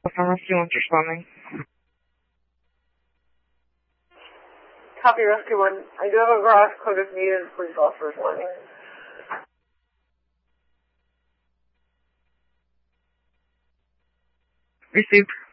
Pharmacy 1 responding. Copy Rescue 1. I do have a garage code if needed. Please offer responding. Received.